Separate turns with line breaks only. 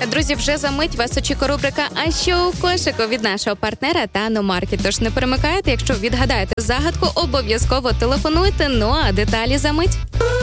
Друзі, вже за мить вас очікує рубрика «А що у кошику» від нашого партнера Тано-Маркет. Тож не перемикайте, якщо відгадаєте загадку, обов'язково телефонуйте, ну а деталі за мить.